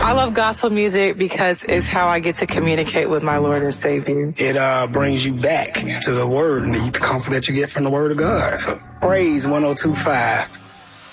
I love gospel music because it's how I get to communicate with my Lord and Savior. It brings you back to the Word and the comfort that you get from the Word of God. So praise 102.5.